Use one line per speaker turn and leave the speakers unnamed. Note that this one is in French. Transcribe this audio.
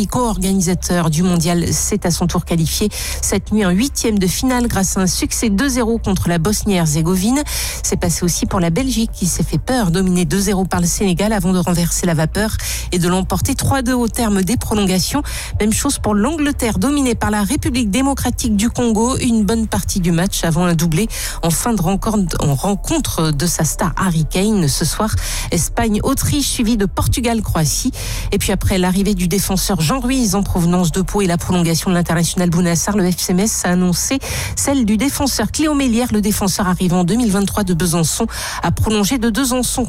pays co-organisateur du mondial, s'est à son tour qualifié cette nuit en 8e de finale grâce à un succès 2-0 contre la Bosnie-Herzégovine. C'est passé aussi pour la Belgique qui s'est fait peur, dominée 2-0 par le Sénégal avant de renverser la vapeur et de l'emporter 3-2 au terme des prolongations. Même chose pour l'Angleterre, dominée par la République démocratique du Congo, une bonne partie du match avant un doublé en fin de rencontre de sa star Harry Kane. Ce soir, Espagne-Autriche suivi de Portugal-Croatie. Et puis après l'arrivée du défenseur Jean Ruiz en provenance de Pau et la prolongation de l'international Bounassar, le FC Metz a annoncé celle du défenseur Cléo Mélière. Le défenseur arrivant en 2023 de Besançon a prolongé de 2 ans son